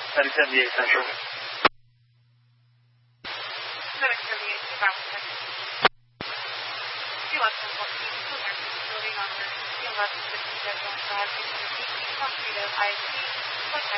778 Central. 778 Central. You left in 14, building on emergency 1150 Deadline Drive, 600 feet, Montreal, ISP,